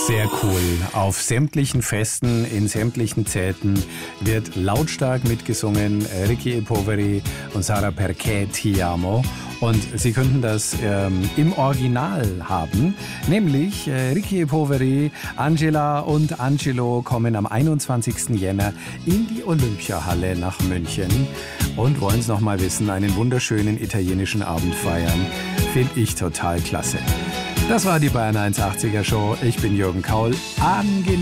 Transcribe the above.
Sehr cool. Auf sämtlichen Festen, in sämtlichen Zelten wird lautstark mitgesungen. Ricky e Poveri und Sara Perché Ti Amo. Und Sie könnten das im Original haben. Nämlich Ricky e Poveri, Angela und Angelo kommen am 21. Jänner in die Olympiahalle nach München und wollen es nochmal wissen, einen wunderschönen italienischen Abend feiern. Finde ich total klasse. Das war die Bayern 180er Show. Ich bin Jürgen Kaul. Angenehm.